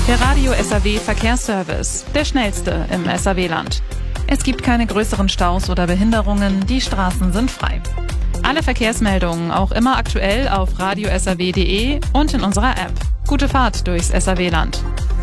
Der Radio SAW Verkehrsservice, der schnellste im SAW-Land. Es gibt keine größeren Staus oder Behinderungen, die Straßen sind frei. Alle Verkehrsmeldungen auch immer aktuell auf radiosaw.de und in unserer App. Gute Fahrt durchs SAW-Land.